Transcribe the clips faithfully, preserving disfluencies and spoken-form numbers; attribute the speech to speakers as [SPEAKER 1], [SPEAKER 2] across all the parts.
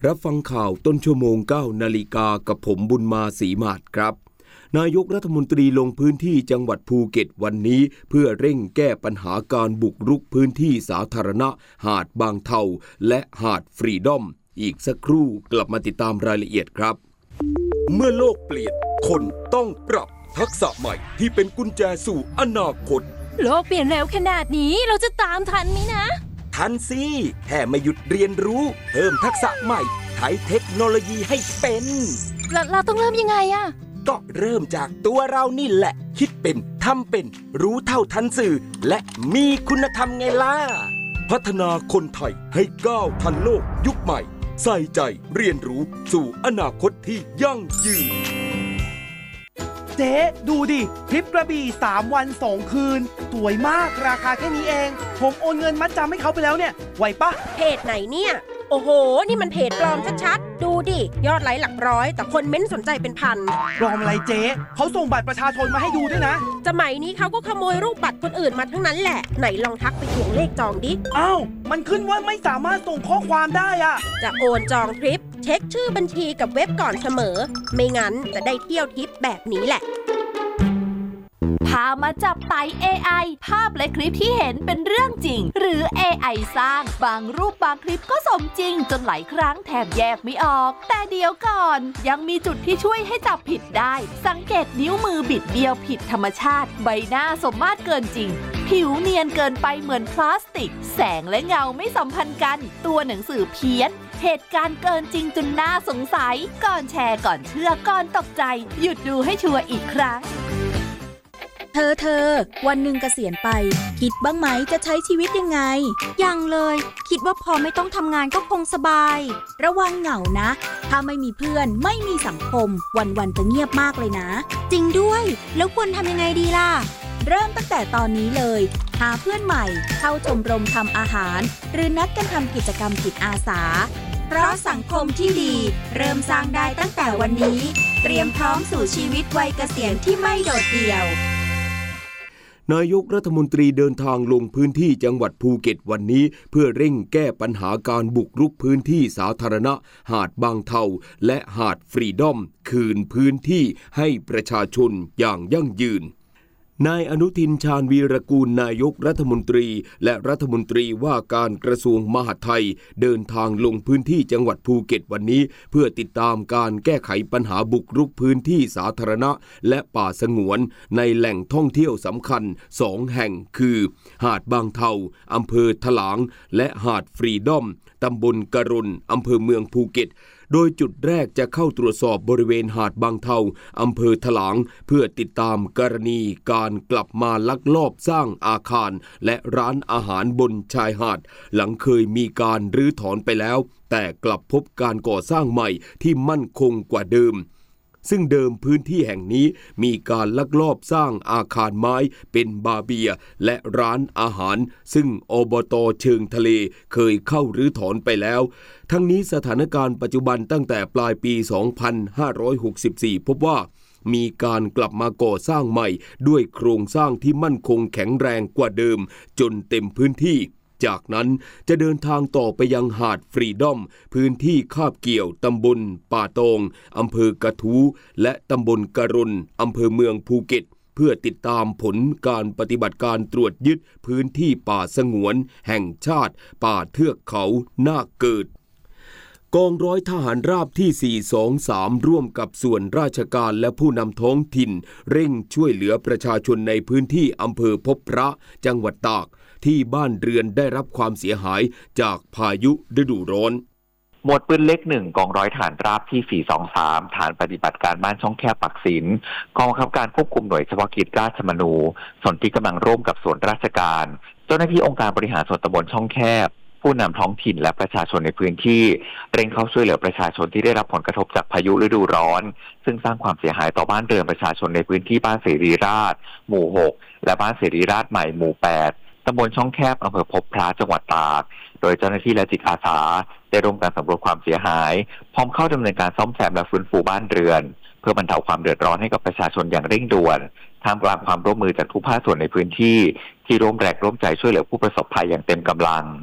[SPEAKER 1] รับฟังข่าวต้นชั่วโมง เก้านาฬิกากับผมบุญมาศรีมาศครับนายกรัฐมนตรีลงพื้นที่จังหวัดภูเก็ตวันนี้เพื่อเร่งแก้ปัญหาการบุกรุกพื้นที่สาธารณะหาดบางเทาและหาดฟรีดอมอีกสักครู่กลับมาติดตามรายละเอียดครับเมื่อโลกเปลี่ยนคนต้องปรับทักษะใหม่ที่เป็นกุญแจสู่อนาคต
[SPEAKER 2] โลกเปลี่ยนเร็วขนาดนี้เราจะตามทันไหมนะ
[SPEAKER 1] ทันสิแค่ไม่หยุดเรียนรู้เพิ่มทักษะใหม่ใช้เทคโนโลยีให้เป็น
[SPEAKER 2] เราเราต้องเริ่มยังไงอะ
[SPEAKER 1] ก็เริ่มจากตัวเรานี่แหละคิดเป็นทำเป็นรู้เท่าทันสื่อและมีคุณธรรมไงล่ะพัฒนาคนไทยให้ก้าวทันโลกยุคใหม่ใส่ใจเรียนรู้สู่อนาคตที่ยั่งยืน
[SPEAKER 3] เจ๊ดูดิทริปกระบี่สามวันสองคืนสวยมากราคาแค่นี้เองผมโอนเงินมัดจำให้เขาไปแล้วเนี่ยไหวปะ
[SPEAKER 2] เพจไหนเนี่ยโอ้โหนี่มันเพจปลอมชัดๆดูดิยอดไลค์หลักร้อยแต่คนเม้นสนใจเป็นพัน
[SPEAKER 3] ปลอมอะไรเจ๊เขาส่งบัตรประชาชนมาให้ดูด้วยนะ
[SPEAKER 2] สมัยนี้เขาก็ขโมยรูปบัตรคนอื่นมาทั้งนั้นแหละไหนลองทักไปทวงเลขจองดิ
[SPEAKER 3] อ้าวมันขึ้นว่าไม่สามารถส่งข้อความได้อะ
[SPEAKER 2] จะโอนจองทริปเช็คชื่อบัญชีกับเว็บก่อนเสมอไม่งั้นจะได้เที่ยวทริปแบบนี้แหละ
[SPEAKER 4] พามาจับไต่ เอ ไอ ภาพและคลิปที่เห็นเป็นเรื่องจริงหรือ เอ ไอ สร้างบางรูปบางคลิปก็สมจริงจนหลายครั้งแทบแยกไม่ออกแต่เดี๋ยวก่อนยังมีจุดที่ช่วยให้จับผิดได้สังเกตนิ้วมือบิดเบี้ยวผิดธรรมชาติใบหน้าสมมาตรเกินจริงผิวเนียนเกินไปเหมือนพลาสติกแสงและเงาไม่สัมพันธ์กันตัวหนังสือเพี้ยนเหตุการณ์เกินจริงจนน่าสงสัยก่อนแชร์ก่อนเชื่อก่อนตกใจหยุดดูให้ชัวร์อีกครั้ง
[SPEAKER 5] เธอเธอวันหนึ่งเกษียณไปคิดบ้างไหมจะใช้ชีวิตยังไง
[SPEAKER 6] ยังเลยคิดว่าพอไม่ต้องทำงานก็คงสบาย
[SPEAKER 5] ระวังเหงานะถ้าไม่มีเพื่อนไม่มีสังคมวันๆจะเงียบมากเลยนะ
[SPEAKER 6] จริงด้วยแล้วควรทำยังไงดีล่ะ
[SPEAKER 5] เริ่มตั้งแต่ตอนนี้เลยหาเพื่อนใหม่เข้าชมรมทำอาหารหรือนัดกันทำกิจกรรมจิตอาสาเพราะสังคมที่ดีเริ่มสร้างได้ตั้งแต่วันนี้เตรียมพร้อมสู่ชีวิตวัยเกษียณที่ไม่โดดเดี่ยวน
[SPEAKER 1] ายกรัฐมนตรีเดินทางลงพื้นที่จังหวัดภูเก็ตวันนี้เพื่อเร่งแก้ปัญหาการบุกรุกพื้นที่สาธารณะหาดบางเทาและหาดฟรีดอมคืนพื้นที่ให้ประชาชนอย่างยั่งยืนนายอนุทินชาญวีรกูลนายกรัฐมนตรีและรัฐมนตรีว่าการกระทรวงมหาดไทยเดินทางลงพื้นที่จังหวัดภูเก็ตวันนี้เพื่อติดตามการแก้ไขปัญหาบุกรุกพื้นที่สาธารณะและป่าสงวนในแหล่งท่องเที่ยวสำคัญสองแห่งคือหาดบางเทาอำเภอถลางและหาดฟรีดอมตำบลกะรุนอำเภอเมืองภูเก็ตโดยจุดแรกจะเข้าตรวจสอบบริเวณหาดบางเทาอำเภอถลางเพื่อติดตามกรณีการกลับมาลักลอบสร้างอาคารและร้านอาหารบนชายหาดหลังเคยมีการรื้อถอนไปแล้วแต่กลับพบการก่อสร้างใหม่ที่มั่นคงกว่าเดิมซึ่งเดิมพื้นที่แห่งนี้มีการลักลอบสร้างอาคารไม้เป็นบาร์เบียและร้านอาหารซึ่งอบต.เชิงทะเลเคยเข้ารื้อถอนไปแล้วทั้งนี้สถานการณ์ปัจจุบันตั้งแต่ปลายปี สองพันห้าร้อยหกสิบสี่ พบว่ามีการกลับมาก่อสร้างใหม่ด้วยโครงสร้างที่มั่นคงแข็งแรงกว่าเดิมจนเต็มพื้นที่จากนั้นจะเดินทางต่อไปยังหาดฟรีดอมพื้นที่คาบเกี่ยวตำบลป่าตองอำเภอกระทู้และตำบลกะรุนอำเภอเมืองภูเก็ตเพื่อติดตามผลการปฏิบัติการตรวจยึดพื้นที่ป่าสงวนแห่งชาติป่าเทือกเขานาคเกิดกองร้อยทหารราบที่สี่สองสามร่วมกับส่วนราชการและผู้นำท้องถิ่นเร่งช่วยเหลือประชาชนในพื้นที่อำเภอพบพระจังหวัดตากที่บ้านเรือนได้รับความเสียหายจากพายุฤดูร้อน
[SPEAKER 7] หมวดปืนเล็กหนึ่งกองร้อยฐานราบที่สี่สองสามฐานปฏิบัติการบ้านช่องแคบปักสินกองบังคับการควบคุมหน่วยเฉพาะกิจราชมนูส่วนที่กำลังร่วมกับส่วนราชการเจ้าหน้าที่องค์การบริหารส่วนตำบลช่องแคบผู้นำท้องถิ่นและประชาชนในพื้นที่เร่งเข้าช่วยเหลือประชาชนที่ได้รับผลกระทบจากพายุฤดูร้อนซึ่งสร้างความเสียหายต่อบ้านเรือนประชาชนในพื้นที่บ้านเสรีราษฎร์หมู่หกและบ้านเสรีราษฎร์ใหม่หมู่แปดตำบลช่องแคบอำเภอพบพระจังหวัดตากโดยเจ้าหน้าที่และจิตอาสาได้ร่วมกันสำรวจความเสียหายพร้อมเข้าดำเนินการซ่อมแซมและฟื้นฟูบ้านเรือนเพื่อบรรเทาความเดือดร้อนให้กับประชาชนอย่างเร่งด่วนท่ามกลางความร่วมมือจากทุกภาคส่วนในพื้นที่ที่ร่วมแรงร่วมใจช่วยเหลือผู้ประสบภัยอย่างเต็มกำลัง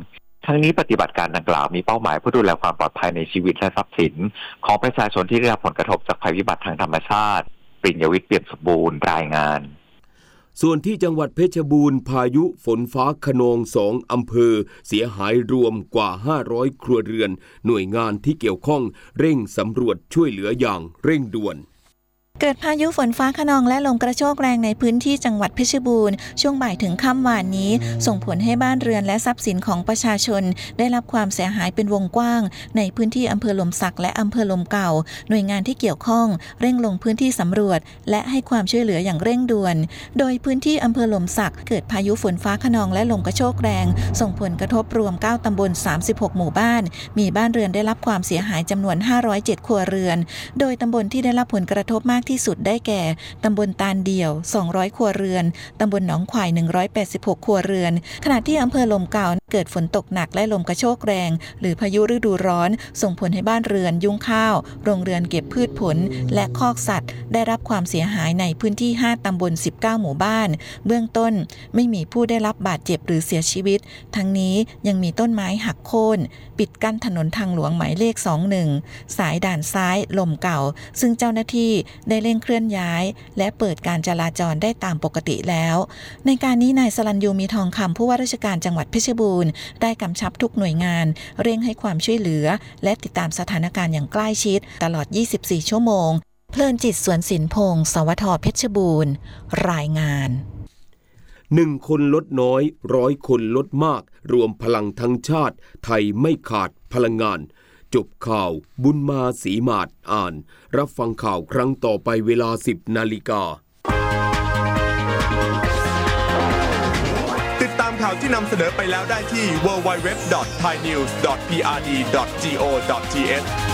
[SPEAKER 7] ทั้งนี้ปฏิบัติการดังกล่าวมีเป้าหมายเพื่อดูแลความปลอดภัยในชีวิตและทรัพย์สินของประชาชนที่ได้รับผลกระทบจากภัยพิบัติทางธรรมชาติปริญญวิทย์เปี่ยมสมบูรณ์รายงาน
[SPEAKER 1] ส่วนที่จังหวัดเพชรบูรณ์พายุฝนฟ้าคะนองสองอำเภอเสียหายรวมกว่าห้าร้อยครัวเรือนหน่วยงานที่เกี่ยวข้องเร่งสำรวจช่วยเหลืออย่างเร่งด่วน
[SPEAKER 5] เกิดพายุฝนฟ้าคะนองและลมกระโชกแรงในพื้นที่จังหวัดเพชรบูรณ์ช่วงบ่ายถึงค่ำวานนี้ส่งผลให้บ้านเรือนและทรัพย์สินของประชาชนได้รับความเสียหายเป็นวงกว้างในพื้นที่อำเภอหล่มสักและอำเภอลมเก่าหน่วยงานที่เกี่ยวข้องเร่งลงพื้นที่สำรวจและให้ความช่วยเหลืออย่างเร่งด่วนโดยพื้นที่อำเภอหล่มสักเกิดพายุฝนฟ้าคะนองและลมกระโชกแรงส่งผลกระทบรวมเก้าตำบลสามสิบหกหมู่บ้านมีบ้านเรือนได้รับความเสียหายจำนวนห้าร้อยเจ็ดครัวเรือนโดยตำบลที่ได้รับผลกระทบมากที่สุดได้แก่ตำบลตาลเดี่ยวสองร้อยครัวเรือนตำบลหนองขวายหนึ่งร้อยแปดสิบหกครัวเรือนขณะที่อำเภอลมเก่าเกิดฝนตกหนักและลมกระโชกแรงหรือพายุฤดูร้อนส่งผลให้บ้านเรือนยุ้งข้าวโรงเรือนเก็บพืชผลและคอกสัตว์ได้รับความเสียหายในพื้นที่ห้าตำบลสิบเก้าหมู่บ้านเบื้องต้นไม่มีผู้ได้รับบาดเจ็บหรือเสียชีวิตทั้งนี้ยังมีต้นไม้หักโค่นปิดกั้นถนนทางหลวงหมายเลขสองสิบสายด่านซ้ายลมเก่าซึ่งเจ้าหน้าที่ได้เร่งเคลื่อนย้ายและเปิดการจราจรได้ตามปกติแล้วในการนี้นายสรัญยูมีทองคำผู้ว่าราชการจังหวัดเพชรบูรณ์ได้กำชับทุกหน่วยงานเร่งให้ความช่วยเหลือและติดตามสถานการณ์อย่างใกล้ชิดตลอดยี่สิบสี่ชั่วโมงเพลินจิตสวนสินพงศ์สวทเพชรบูรณ์รายงาน
[SPEAKER 1] หนึ่งคนลดน้อยร้อยคนลดมากรวมพลังทั้งชาติไทยไม่ขาดพลังงานจบข่าวบุญมาศรีมาศอ่านรับฟังข่าวครั้งต่อไปเวลา สิบนาฬิกา
[SPEAKER 8] ติดตามข่าวที่นำเสนอไปแล้วได้ที่ ดับเบิลยู ดับเบิลยู ดับเบิลยู ดอท ไทยนิวส์ ดอท พี อาร์ ดี ดอท จี โอ ดอท ที เอช